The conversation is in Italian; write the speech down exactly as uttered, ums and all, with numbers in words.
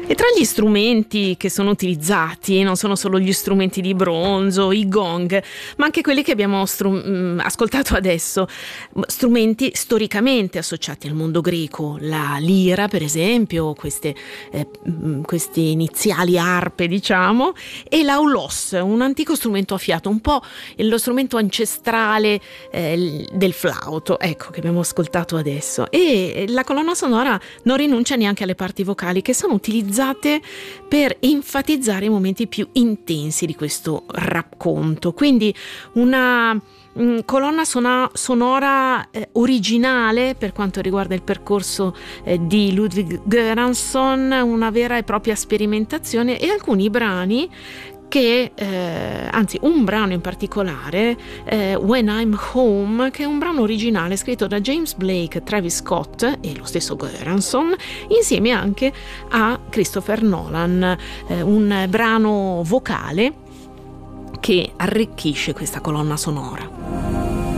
E tra gli strumenti che sono utilizzati non sono solo gli strumenti di bronzo, i gong, ma anche quelli che abbiamo strum- ascoltato adesso, strumenti storicamente associati al mondo greco, la lira per esempio, queste, eh, queste iniziali arpe diciamo, e l'aulos, un antico strumento a fiato, un po' lo strumento ancestrale eh, del flauto, ecco, che abbiamo ascoltato adesso. E la colonna sonora non rinuncia neanche alle parti vocali, che sono utilizzate per enfatizzare i momenti più intensi di questo racconto. Quindi una mh, colonna sona- sonora eh, originale per quanto riguarda il percorso eh, di Ludwig Göransson, una vera e propria sperimentazione, e alcuni brani che, eh, anzi un brano in particolare, eh, When I'm Home, che è un brano originale scritto da James Blake, Travis Scott e lo stesso Göransson, insieme anche a Christopher Nolan, eh, un brano vocale che arricchisce questa colonna sonora.